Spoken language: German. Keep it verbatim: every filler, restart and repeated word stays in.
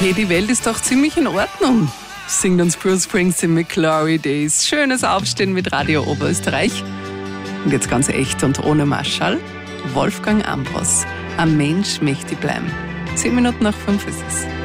Hey, die Welt ist doch ziemlich in Ordnung, singt uns Bruce Springsteen mit Glory Days. Schönes Aufstehen mit Radio Oberösterreich. Und jetzt ganz echt und ohne Marschall, Wolfgang Ambros. Ein Mensch möchte ich bleiben. Zehn Minuten nach fünf ist es.